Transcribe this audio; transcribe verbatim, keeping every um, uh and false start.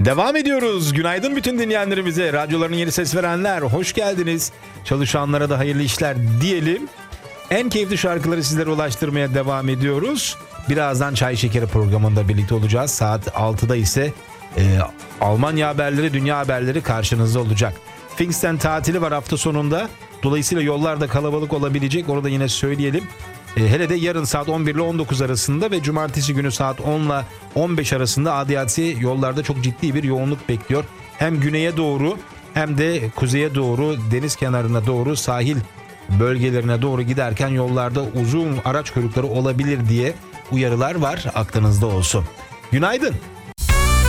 Devam ediyoruz. Günaydın bütün dinleyenlerimize. Radyoların yeni ses verenler, hoş geldiniz. Çalışanlara da hayırlı işler diyelim. En keyifli şarkıları sizlere ulaştırmaya devam ediyoruz. Birazdan Çay Şekeri programında birlikte olacağız. Saat altıda ise e, Almanya haberleri, dünya haberleri karşınızda olacak. Pfingsten tatili var hafta sonunda. Dolayısıyla yollarda kalabalık olabilecek. Orada yine söyleyelim. E, hele de yarın saat on bir ile on dokuz arasında ve cumartesi günü saat on ile on beş arasında adiyatsi yollarda çok ciddi bir yoğunluk bekliyor. Hem güneye doğru hem de kuzeye doğru, deniz kenarına doğru, sahil bölgelerine doğru giderken yollarda uzun araç kuyrukları olabilir diye uyarılar var, aklınızda olsun. Günaydın.